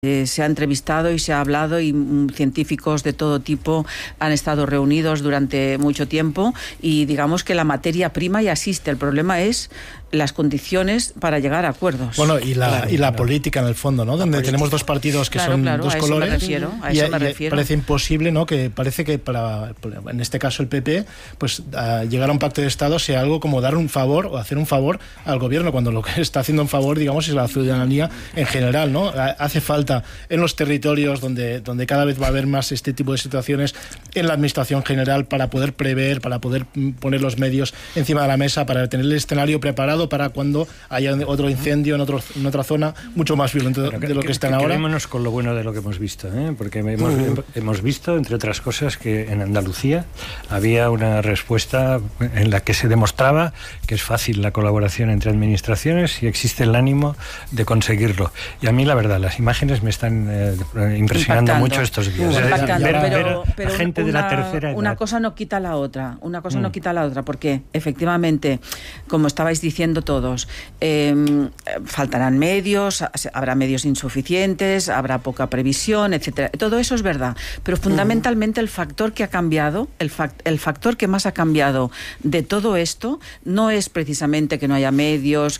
Se ha entrevistado y se ha hablado y científicos de todo tipo han estado reunidos durante mucho tiempo y digamos que la materia prima ya existe. El problema es las condiciones para llegar a acuerdos. Bueno, y la política en el fondo, ¿no? Donde tenemos dos partidos que son dos colores. A eso me refiero. Parece imposible, ¿no? Que parece que para, en este caso el PP, pues llegar a un pacto de Estado sea algo como dar un favor o hacer un favor al gobierno, cuando lo que está haciendo un favor, digamos, es la ciudadanía en general, ¿no? Hace falta en los territorios donde cada vez va a haber más este tipo de situaciones, en la administración general, para poder prever, para poder poner los medios encima de la mesa, para tener el escenario preparado para cuando haya otro incendio en otra zona mucho más violento de lo que están ahora. Quedémonos con lo bueno de lo que hemos visto, porque hemos visto, entre otras cosas, que en Andalucía había una respuesta en la que se demostraba que es fácil la colaboración entre administraciones y existe el ánimo de conseguirlo. Y a mí, la verdad, las imágenes me están impresionando mucho estos días. Pero gente de la tercera edad. Una cosa no quita la otra. No quita la otra, porque efectivamente, como estabais diciendo todos, faltarán medios, habrá medios insuficientes, habrá poca previsión, etcétera. Todo eso es verdad. Pero fundamentalmente el factor que ha cambiado, el factor que más ha cambiado de todo esto, no es precisamente que no haya medios,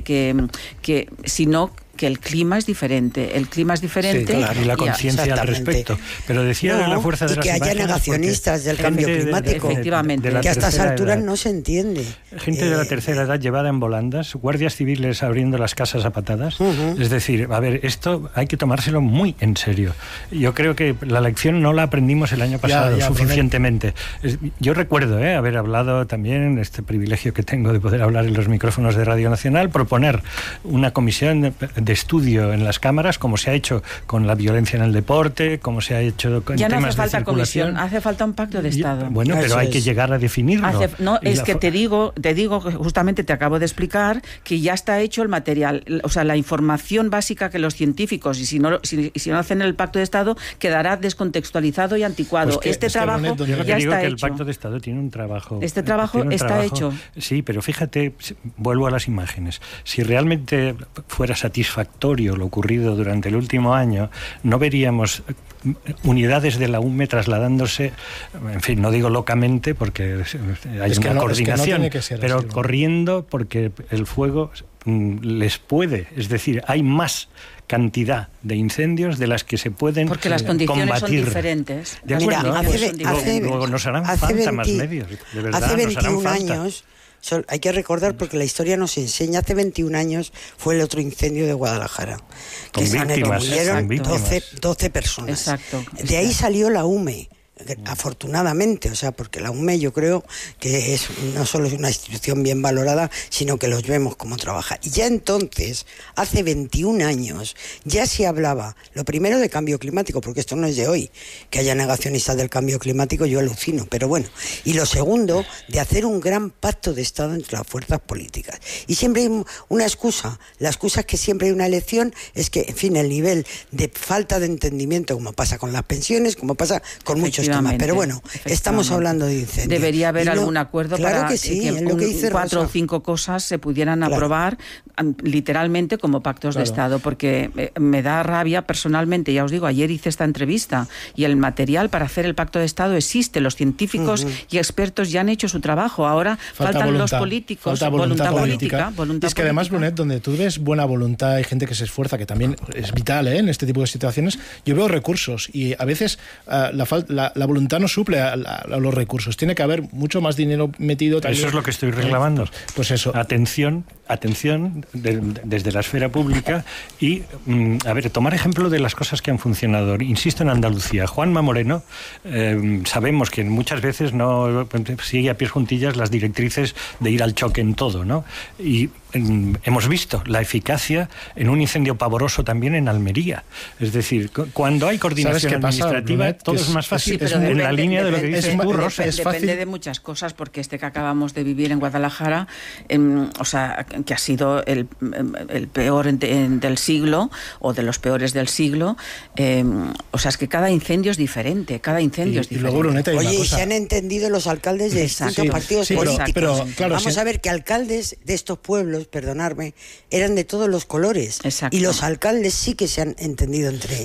sino que el clima es diferente. El clima es diferente. Sí, claro, y la conciencia al respecto. Pero decía de la fuerza de las imágenes, y que haya negacionistas del cambio climático. Efectivamente. Que a estas alturas no se entiende. Gente de la tercera edad llevada en volandas, guardias civiles abriendo las casas a patadas. Es decir, a ver, esto hay que tomárselo muy en serio. Yo creo que la lección no la aprendimos el año pasado suficientemente. Yo recuerdo haber hablado también, este privilegio que tengo de poder hablar en los micrófonos de Radio Nacional, proponer una comisión de estudio en las cámaras, como se ha hecho con la violencia en el deporte, como se ha hecho con ya no temas hace falta de circulación. Comisión, hace falta un pacto de Estado. Bueno, pero hay que llegar a definirlo. Te digo, justamente te acabo de explicar que ya está hecho el material, o sea, la información básica que los científicos, y si no hacen el pacto de Estado, quedará descontextualizado y anticuado. Pues trabajo ya está hecho. El pacto de Estado tiene un trabajo. Este trabajo está hecho. Sí, pero fíjate, vuelvo a las imágenes. Si realmente fuera satisfactorio lo ocurrido durante el último año, no veríamos unidades de la UME trasladándose, en fin, no digo locamente porque hay una coordinación, pero así, corriendo porque el fuego les puede, es decir, hay más cantidad de incendios de las que se pueden porque las condiciones combatir. Son diferentes. De acuerdo, luego nos harán falta más medios, de verdad. Hace 21 años, hay que recordar, porque la historia nos enseña, hace 21 años fue el otro incendio de Guadalajara, que murieron 12 personas. Exacto. De ahí salió la UME. Afortunadamente, porque la UME yo creo que no solo es una institución bien valorada, sino que los vemos cómo trabaja. Y ya entonces, hace 21 años, ya se hablaba, lo primero, de cambio climático, porque esto no es de hoy, que haya negacionistas del cambio climático, yo alucino, pero bueno. Y lo segundo, de hacer un gran pacto de Estado entre las fuerzas políticas. Y siempre hay una excusa. La excusa es que siempre hay una elección, es que, en fin, el nivel de falta de entendimiento, como pasa con las pensiones, como pasa con muchos temas. Pero bueno, estamos hablando de incendios. Debería haber algún acuerdo para que 4 o 5 cosas se pudieran aprobar literalmente como pactos de Estado, porque me da rabia personalmente. Ya os digo, ayer hice esta entrevista y el material para hacer el pacto de Estado existe. Los científicos y expertos ya han hecho su trabajo. Ahora faltan los políticos. Falta voluntad política. Voluntad es que además, Brunet, donde tú ves buena voluntad y gente que se esfuerza, que también es vital en este tipo de situaciones, yo veo recursos y a veces la voluntad no suple a los recursos. Tiene que haber mucho más dinero metido también. Eso es lo que estoy reclamando. Pues eso. Atención desde la esfera pública y, tomar ejemplo de las cosas que han funcionado. Insisto en Andalucía. Juanma Moreno, sabemos que muchas veces no sigue a pies juntillas las directrices de ir al choque en todo, ¿no? Y hemos visto la eficacia en un incendio pavoroso también en Almería. Es decir, cuando hay coordinación administrativa, todo es más fácil. En la línea de lo que dices tú, Rosa. Depende de muchas cosas, porque que acabamos de vivir en Guadalajara, que ha sido el peor del siglo, o de los peores del siglo, es que cada incendio es diferente, Y luego, Bruneta, hay una cosa. Y se han entendido los alcaldes de distintos partidos políticos. Pero, claro, Vamos a ver que alcaldes de estos pueblos, perdonarme, eran de todos los colores. Exacto. Y los alcaldes sí que se han entendido entre